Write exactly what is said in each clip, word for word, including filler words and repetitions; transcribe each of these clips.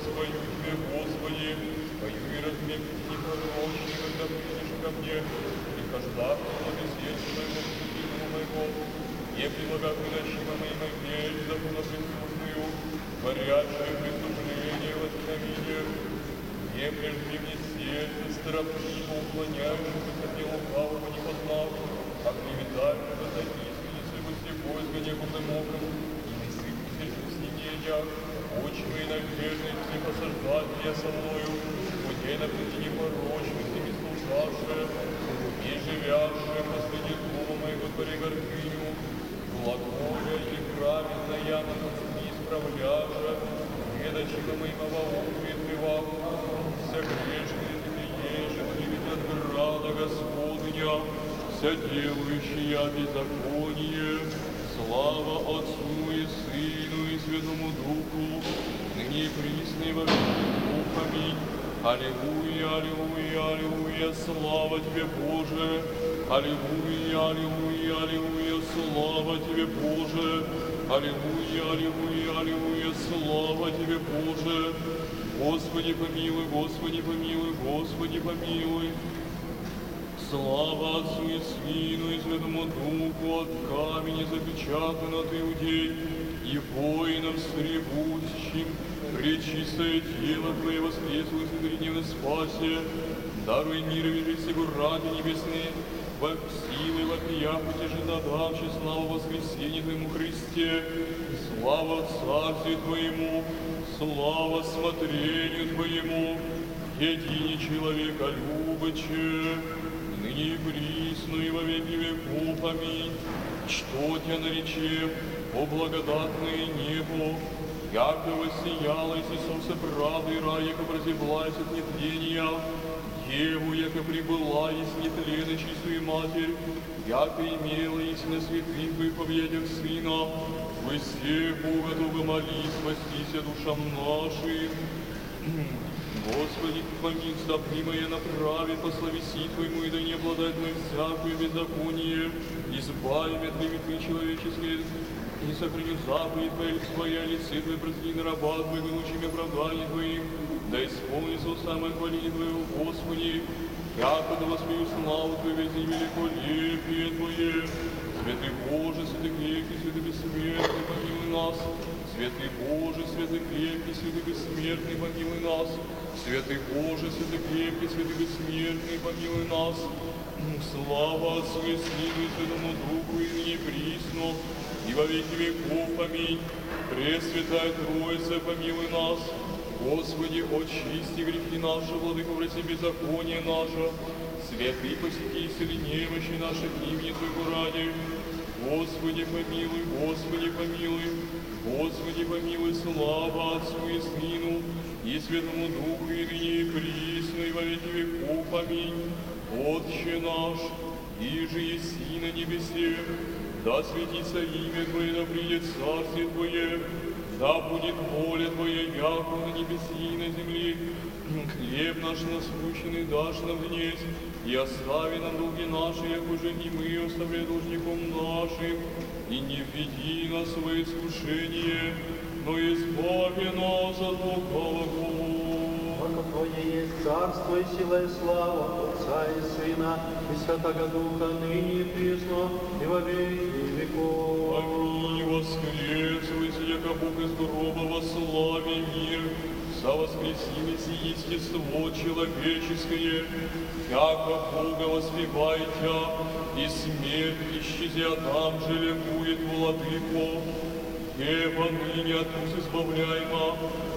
воспою Тебе, Господи, пою и размягчи непорочный, когда придешь ко мне, и каждому благосердию моего, Господину моего, не прилагай приносимо моим вещь, законопреступную, творящую преступление во знамение, не прежде мне сердце, строптиво уклоняющегося от лукавого не познав, а клеветающего за искренность его слепой с гневным оком, и не сыпься с ненения, очи мои надежности посаждать меня со мною, путей на пути непорочности не служавшая, не живявшая последнее слово моего творе гордыню, глаголя и праведная, не исправляша, предачила моим обоум ветревам, вся грешная ты еже, привет от града Господня, вся делающая беззаконие, слава Отцу и Сыну и Святому Духу, ныне и присно и во веки веков. Аминь. Аллилуйя, аллилуйя, аллилуйя, слава Тебе, Боже! Аллилуйя, аллилуйя, аллилуйя, слава Тебе, Боже! Аллилуйя, аллилуйя, аллилуйя, слава Тебе, Боже! Господи помилуй, Господи помилуй, Господи помилуй! Слава Отцу и Сыну и Святому Духу, от камени запечатан от Иудей, и воинам стребущим, пречистое тело Твое воскресло и согреневно спасе, даруй мир и мир сего ради небесные, во силы, во прияхоте же надавши славу воскресенье Твоему Христе, слава Царстве Твоему, слава смотрению Твоему, едине человека любоче, ныне и присно и во веки веков. Аминь. Что Тебя наречем, о благодатное небо, яко воссияло и солнце правды, рай, яко прозеблась от нетления, Деву, яко прибыла из нетлена чистую Матерь, яко имела истинно святых Твоих в объятиях Сына, во всех Бога Твого моли, спастися душам нашим. Господи, помилуй, стопни мои направи, пославеси Твоему, и да не обладает мы всякое беззаконие, избави меня от грехи человеческие, и сохрани заповедь Твоя, Твоя лице Твое, прости на раба Твоего, научи меня оправдания Твоим, да исполнится самое хваление Твоего, Господи, яко да воспою славу Твою, весь день великолепие Твое. Святый Боже, святый крепкий, святый бессмертный, помилуй нас. Святый Боже, святый крепкий, святый бессмертный, помилуй нас. Святый Боже, святый крепкий, святый бессмертный, помилуй нас. Слава Отцу и Сыну и Святому Духу, и ныне и присно, и во веки веков. Аминь. Пресвятая Троица, помилуй нас. Господи, очисти грехи наши, владыко, врази беззаконие наше. Святый посети исцели немощи наших имени Твоего ради. Господи, помилуй, Господи, помилуй, Господи, помилуй, слава Отцу и Сыну и Святому Духу, и ныне и присно, и во веки веков. Аминь. Отче наш, иже еси на небесе, да светится имя Твое, да придет царствие Твое, да будет воля Твоя, яко на небеси и на земле. Хлеб наш насущный дашь нам днесь, и остави нам долги наши, яко же и мы оставляем должником нашим, и не введи нас в искушение, но избави нас от лукавого. Оно Твое есть царство и сила и слава Отца и Сына и Святого Духа, ныне и присно, и во веки веков. Аминь. Воскресывайся, яко Бог из гроба во славе мир, совоскресимися естество человеческое, яко Бога воспевайте, и смерть исчезя там же ликует владыко. Ева ныне от уз избавляема,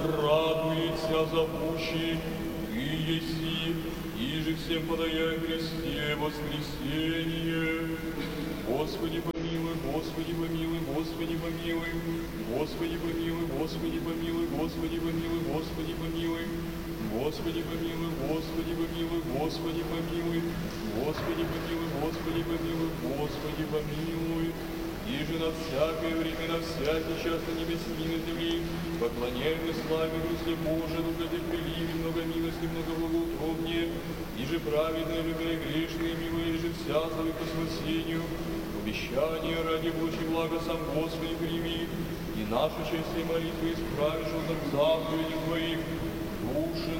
радуется зовущий, Ты еси, иже всем подаяй Христе воскресение. Господи помилуй, Господи помилуй, Господи помилуй, Господи помилуй, Господи помилуй, Господи помилуй, Господи помилуй, Господи помилуй, Господи помилуй, Господи помилуй, Господи помилуй, Господи помилуй, Господи помилуй. Иже на всякое время, на всякий час на небеси и на земле, поклоняем и славим Христе Боже, Духа Ты приливи, много милости, много благоутробнее, иже праведные, любые грешные, милые, иже вся зовы по спасению, обещание ради Божьей блага сам Господи прими, и нашу честь и молитву исправишь от заповедей Твоих,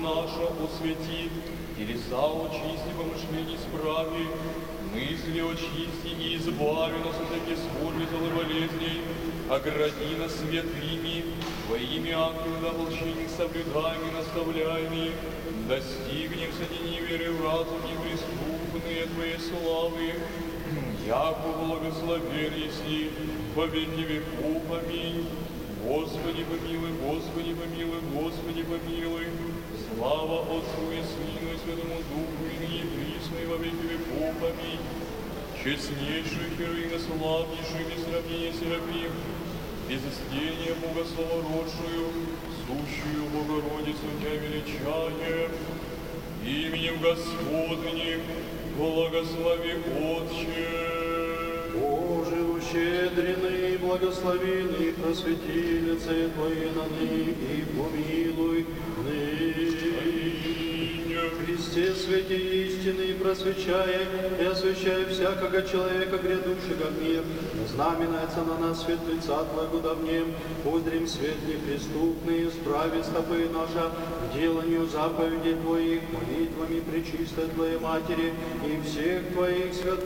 наша освяти, телеса очисти, помышления справи, мысли очисти и избави нас от всяких скорби, злой болезней, огради нас святыми, Твоими ангелами ополченных соблюдаеми, наставляеми, достигнем сотени веры в разум неприступные Твоей славы, яко благословен еси во веки веков. Аминь. Господи помилуй, Господи помилуй, Господи помилуй. Слава Отцу и Сыну и Святому Духу, и ныне и присно, и во веки веков. Аминь. Честнейшую Херувим, славнейшую без сравнения Серафим, без истения Богословородшую, сущую Богородицу Тебя величаем, именем Господним благослови Отче. Боже, ущедренный, благословенный, просвети лице Твое на ныне и помилуй ныне. Христе, свете истины, просвещая и освящая всякого человека, грядущего в мир, знаменается на нас свет лица Твоего давнем, узрим свет неприступный, справит стопы наша к деланию заповедей Твоих, молитвами пречистой Твоей Матери и всех Твоих святых.